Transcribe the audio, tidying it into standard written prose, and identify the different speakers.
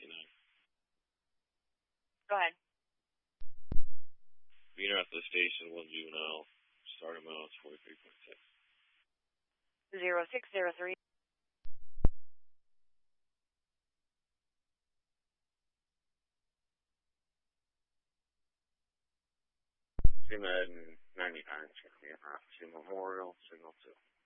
Speaker 1: Go ahead.
Speaker 2: Meter at the station, 1 juvenile. Start amount 43.6.
Speaker 1: 0603.
Speaker 2: Med 99, check me out. To Memorial, signal 2.